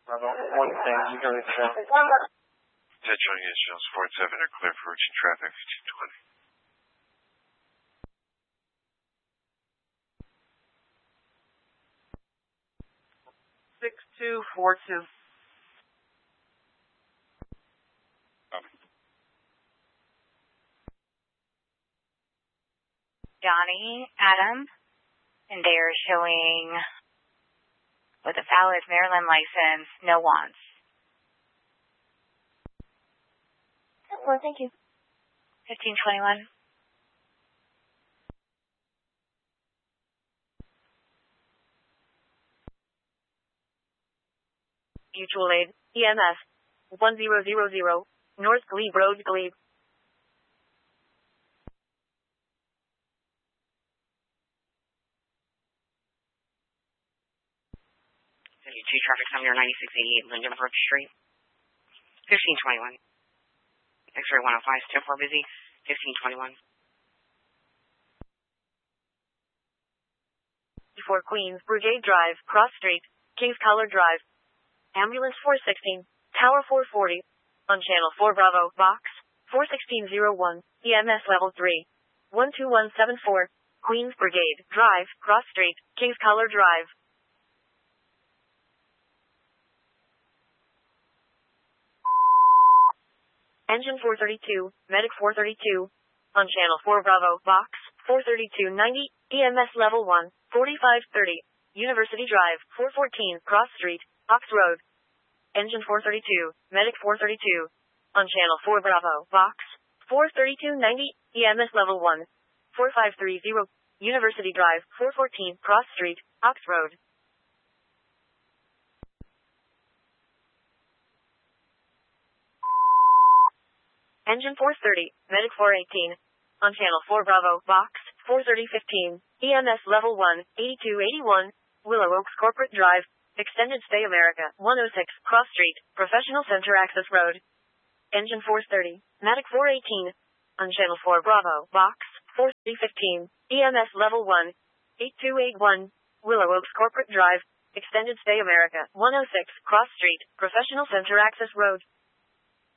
One thing, you can reach out. Attention Angels 47 are clear for routine traffic 1520. 6242. Donnie, Adam, and they are showing with a valid Maryland license, no wants. Well, thank you. 1521. Mutual aid, EMS, 1000, North Glebe Road, Glebe. Traffic come near 9688 Linden Brook Street. 1521. X-ray 105, step 4 busy. 1521. Before Queens, Brigade Drive, Cross Street, Kings Collard Drive. Ambulance 416, Tower 440. On Channel 4 Bravo, Box 41601, EMS Level 3. 12174. Queens Brigade Drive, Cross Street, Kings Collard Drive. Engine 432, Medic 432. On Channel 4 Bravo, Box 43290, EMS Level 1, 4530. University Drive, 414, Cross Street, Ox Road. Engine 432, Medic 432. On Channel 4 Bravo, Box 43290, EMS Level 1, 4530. University Drive, 414, Cross Street, Ox Road. Engine 430, Medic 418. On Channel 4 Bravo, Box 43015, EMS Level 1, 8281, Willow Oaks Corporate Drive, Extended Stay America, 106, Cross Street, Professional Center Access Road. Engine 430, Medic 418. On Channel 4 Bravo, Box 43015, EMS Level 1, 8281, Willow Oaks Corporate Drive, Extended Stay America, 106, Cross Street, Professional Center Access Road.